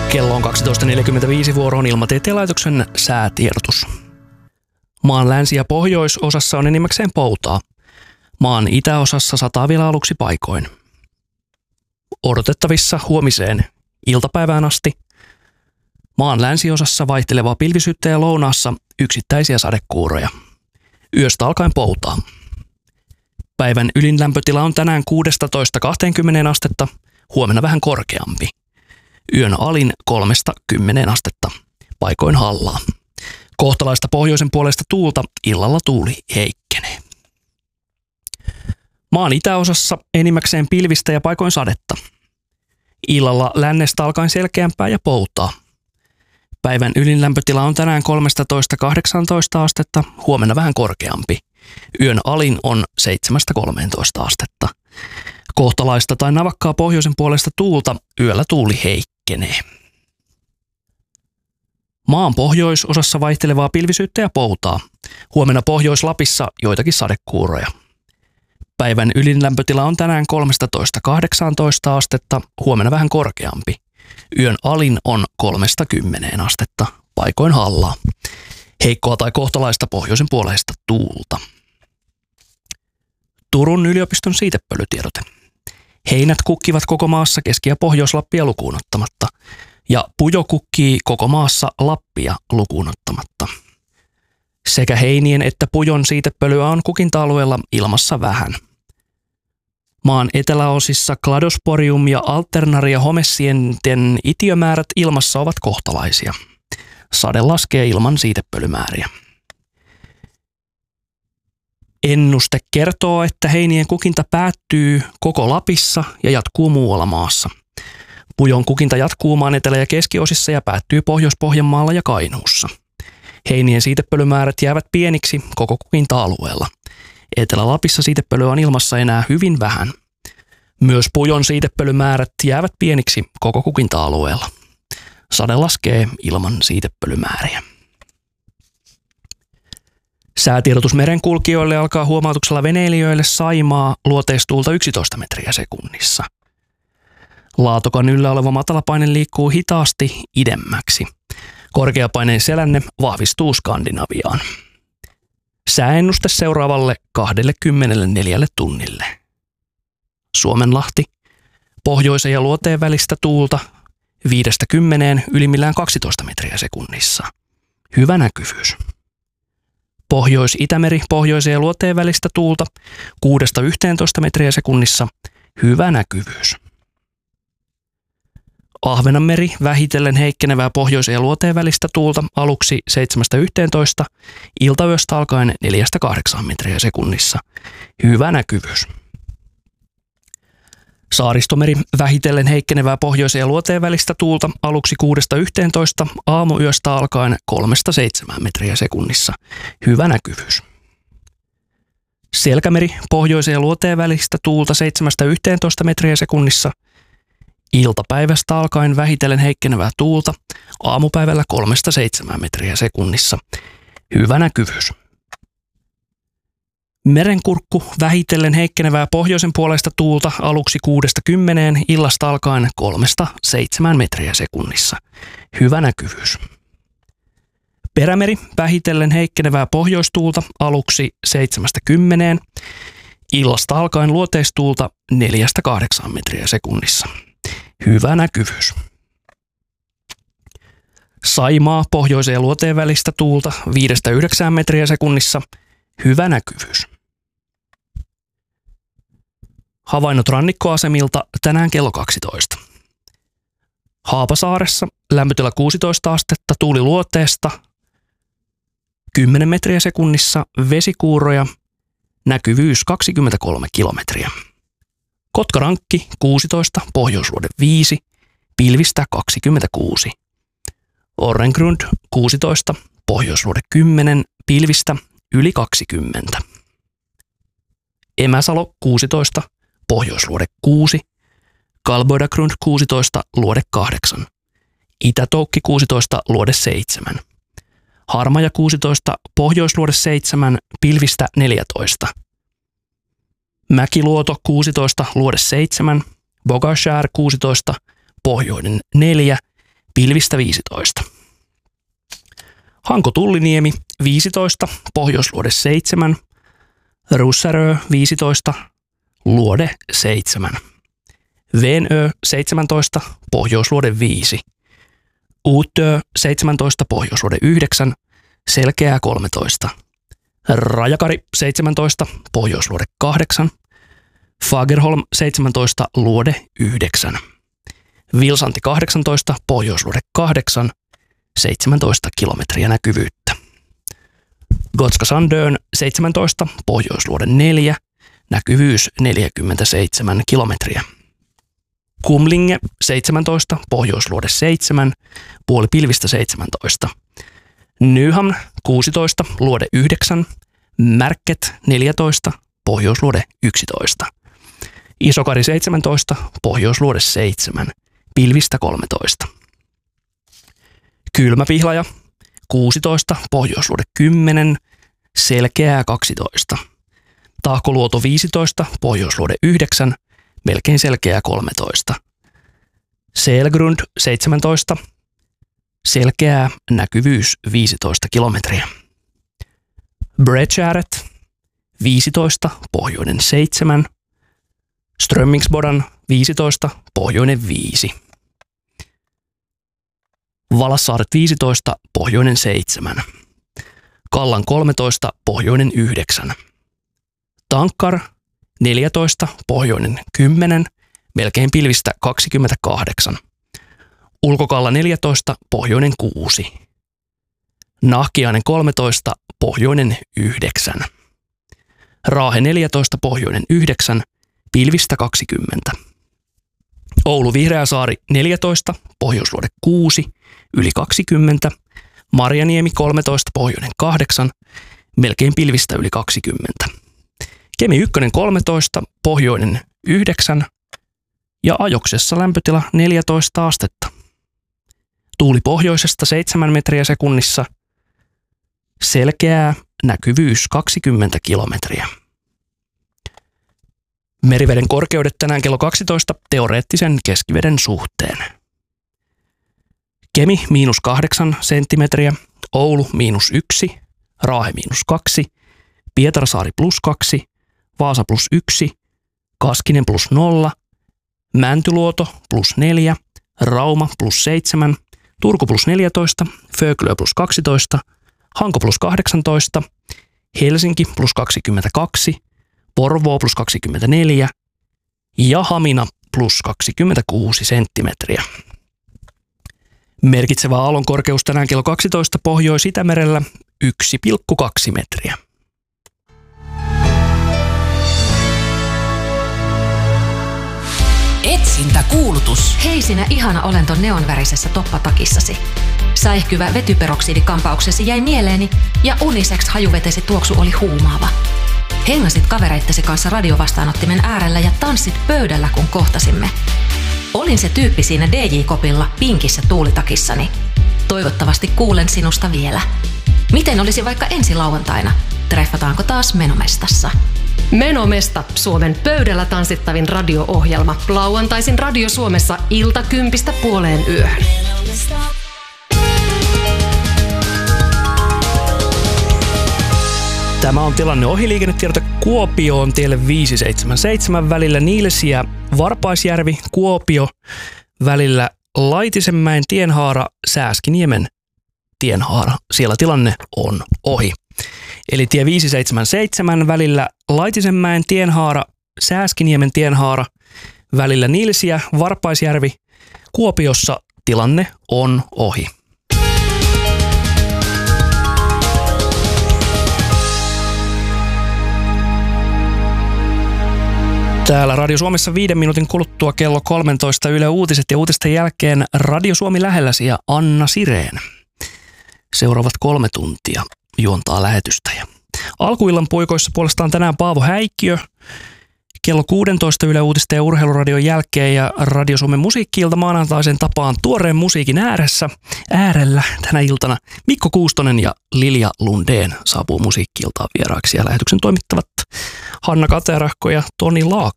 Kello on 12.45, vuoroon Ilmatieteen laitoksen säätiedotus. Maan länsi- ja pohjoisosassa on enimmäkseen poutaa. Maan itäosassa sataa vielä aluksi paikoin. Odotettavissa huomiseen iltapäivään asti. Maan länsiosassa vaihtelevaa pilvisyyttä ja lounaassa yksittäisiä sadekuuroja. Yöstä alkaen poutaa. Päivän ylin lämpötila on tänään 16-20 astetta, huomenna vähän korkeampi. Yön alin 3-10 astetta, paikoin hallaa. Kohtalaista pohjoisen puolesta tuulta, illalla tuuli heikkenee. Maan itäosassa enimmäkseen pilvistä ja paikoin sadetta. Illalla lännestä alkaen selkeämpää ja poutaa. Päivän ylin lämpötila on tänään 13-18 astetta, huomenna vähän korkeampi. Yön alin on 7-13 astetta. Kohtalaista tai navakkaa pohjoisen puolesta tuulta, yöllä tuuli heikkenee. Maan pohjoisosassa vaihtelevaa pilvisyyttä ja poutaa. Huomenna Pohjois-Lapissa joitakin sadekuuroja. Päivän ylin lämpötila on tänään 13-18 astetta, huomenna vähän korkeampi. Yön alin on 3-10 astetta, paikoin hallaa. Heikkoa tai kohtalaista pohjoisen puoleista tuulta. Turun yliopiston siitepölytiedote. Heinät kukkivat koko maassa Keski- ja Pohjois-Lappia lukuun ottamatta, ja pujo kukkii koko maassa Lappia lukuun ottamatta. Sekä heinien että pujon siitepölyä on kukinta-alueella ilmassa vähän. Maan eteläosissa Cladosporium ja Alternaria homessienten itiömäärät ilmassa ovat kohtalaisia. Sade laskee ilman siitepölymääriä. Ennuste kertoo, että heinien kukinta päättyy koko Lapissa ja jatkuu muualla maassa. Pujon kukinta jatkuu maan etelä- ja keskiosissa ja päättyy Pohjois-Pohjanmaalla ja Kainuussa. Heinien siitepölymäärät jäävät pieniksi koko kukinta-alueella. Etelä-Lapissa siitepölyä on ilmassa enää hyvin vähän. Myös pujon siitepölymäärät jäävät pieniksi koko kukinta-alueella. Sade laskee ilman siitepölymääriä. Säätiedotus merenkulkijoille alkaa huomautuksella veneilijöille Saimaa luoteistuulta 11 metriä sekunnissa. Laatokan yllä oleva matalapaine liikkuu hitaasti idemmäksi. Korkeapaineen selänne vahvistuu Skandinaviaan. Sääennuste seuraavalle 24 tunnille. Suomenlahti, pohjoisen ja luoteen välistä tuulta 5-10, ylimmillään 12 metriä sekunnissa. Hyvä näkyvyys. Pohjois-Itämeri, pohjoisen ja luoteen välistä tuulta 6-11 metriä sekunnissa. Hyvä näkyvyys. Ahvenanmeri, vähitellen heikkenevää pohjoisen ja luoteen välistä tuulta aluksi 7-11, iltayöstä alkaen 4-8 metriä sekunnissa. Hyvä näkyvyys. Saaristomeri, vähitellen heikkenevää pohjoisen ja luoteen välistä tuulta aluksi 6-11, aamuyöstä alkaen 3-7 metriä sekunnissa. Hyvä näkyvyys. Selkämeri, pohjoisen ja luoteen välistä tuulta 7-11 metriä sekunnissa. Iltapäivästä alkaen vähitellen heikkenevää tuulta, aamupäivällä 3-7 metriä sekunnissa. Hyvä näkyvyys. Merenkurkku, vähitellen heikkenevää pohjoisen puolesta tuulta aluksi 6-10, illasta alkaen 3-7 metriä sekunnissa. Hyvä näkyvyys. Perämeri, vähitellen heikkenevää pohjoistuulta aluksi 7-10, illasta alkaen luoteistuulta 4-8 metriä sekunnissa. Hyvä näkyvyys. Saimaa, pohjoisen ja luoteen välistä tuulta 5-9 metriä sekunnissa. Hyvä näkyvyys. Havainnot rannikkoasemilta tänään kello 12. Haapasaaressa lämpötila 16 astetta, tuuli luoteesta 10 metriä sekunnissa, vesikuuroja, näkyvyys 23 kilometriä. Kotkarankki 16, pohjoisluode 5, pilvistä 26. Orrengrund 16, pohjoisluode 10, pilvistä yli 20. Emäsalo 16, pohjoisluode 6, Kalboidagrund 16, luode 8. Itätoukki 16, luode 7. Harmaja 16, pohjoisluode 7, pilvistä 14. Mäkiluoto 16, luode 7, Bogashär 16, pohjoinen 4, pilvistä 15. Hanko-Tulliniemi 15, Pohjoisluode 7, Russärö 15, Luode 7. Venö 17, Pohjoisluode 5. Uutö 17, Pohjoisluode 9, Selkeää 13. Rajakari 17, Pohjoisluode 8. Fagerholm 17, Luode 9. Vilsanti 18, Pohjoisluode 8, 17 kilometriä näkyvyyttä. Gotska Sandön 17, Pohjoisluode 4, näkyvyys 47 kilometriä. Kumlinge 17, Pohjoisluode 7, puoli pilvistä 17. Nyhamn 16, Luode 9, Märket 14, Pohjoisluode 11. Isokari 17, Pohjoisluode 7, pilvistä 13. Kylmäpihlaja 16, Pohjoisluode 10, Selkeää 12. Tahkoluoto 15, Pohjoisluode 9, melkein Selkeää 13. Selgrund 17, Selkeää, näkyvyys 15 kilometriä. Bredgääret 15, Pohjoinen 7. Strömmingsbodan 15, Pohjoinen 5. Valassaaret 15, Pohjoinen 7. Kallan 13, Pohjoinen 9. Tankkar 14, Pohjoinen 10, melkein pilvistä 28. Ulkokalla 14, Pohjoinen 6. Nahkiainen 13, Pohjoinen 9. Raahe 14, Pohjoinen 9, pilvistä 20. Oulu Vihreäsaari 14, Pohjoisluode 6, yli 20. Marjaniemi 13, Pohjoinen 8, melkein pilvistä yli 20. Kemi 1 13, Pohjoinen 9 ja Ajoksessa lämpötila 14 astetta. Tuuli pohjoisesta 7 metriä sekunnissa. Selkeää, näkyvyys 20 kilometriä. Meriveden korkeudet tänään kello 12 teoreettisen keskiveden suhteen. Kemi -8 senttimetriä, Oulu -1, Raahe -2, Pietarsaari +2, Vaasa +1, Kaskinen +0, Mäntyluoto +4, Rauma +7, Turku +14, Föglö +12, Hanko +18, Helsinki +22, Porvoo +24 ja Hamina +26 senttimetriä. Merkitsevä aallonkorkeus tänään kello 12 Pohjois-Itämerellä 1,2 metriä. Etsintäkuulutus. Hei sinä ihana olento neonvärisessä toppatakissasi. Säihkyvä vetyperoksidikampauksesi jäi mieleeni ja unisex hajuvetesi tuoksu oli huumaava. Hengasit kavereittesi kanssa radiovastaanottimen äärellä ja tanssit pöydällä kun kohtasimme. Olin se tyyppi siinä DJ-kopilla pinkissä tuulitakissani. Toivottavasti kuulen sinusta vielä. Miten olisi vaikka ensi lauantaina? Treffataanko taas Menomestassa? Menomesta, Suomen pöydällä tanssittavin radio-ohjelma. Lauantaisin Radio Suomessa 10:00–10:30. Tämä on tilanne ohiliikennetiedote Kuopioon tielle 577 välillä Nilsiä, Varpaisjärvi, Kuopio välillä Laitisenmäen tienhaara, Sääskiniemen tienhaara. Siellä tilanne on ohi. Eli tie 577 välillä Laitisenmäen tienhaara, Sääskiniemen tienhaara välillä Nilsiä, Varpaisjärvi, Kuopiossa tilanne on ohi. Täällä Radio Suomessa 5 minuutin kuluttua kello 13 Yle Uutiset ja uutisten jälkeen Radio Suomi lähelläsi ja Anna Sireen. Seuraavat 3 tuntia juontaa lähetystä. Ja alkuillan puikoissa puolestaan tänään Paavo Häikkiö kello 16 Yle Uutisten ja Urheiluradion jälkeen ja Radio Suomen musiikki-ilta maanantaisen tapaan tuoreen musiikin äärellä tänä iltana Mikko Kuustonen ja Lilja Lundeen saapuu musiikki-iltaan vieraaksi ja lähetyksen toimittavat Hanna Katerahko ja Toni Laakso.